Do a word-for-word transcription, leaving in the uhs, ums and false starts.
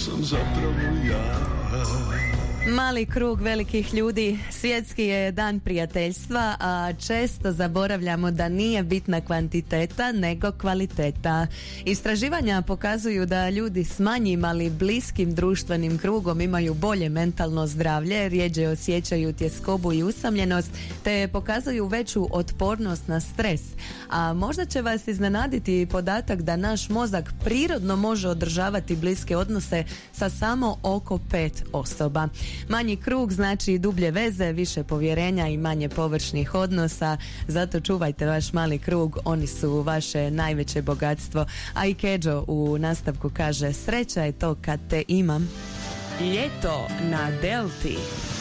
sam zapravo ja. Mali krug velikih ljudi. Svjetski je dan prijateljstva, a često zaboravljamo da nije bitna kvantiteta nego kvaliteta. Istraživanja pokazuju da ljudi s manjim ali bliskim društvenim krugom imaju bolje mentalno zdravlje, rjeđe osjećaju tjeskobu i usamljenost, te pokazuju veću otpornost na stres. A možda će vas iznenaditi podatak da naš mozak prirodno može održavati bliske odnose sa samo oko pet osoba. Manji krug znači dublje veze, više povjerenja i manje površnih odnosa, zato čuvajte vaš mali krug, oni su vaše najveće bogatstvo. A i Keđo u nastavku kaže: sreća je to kad te imam. Ljeto na Delti.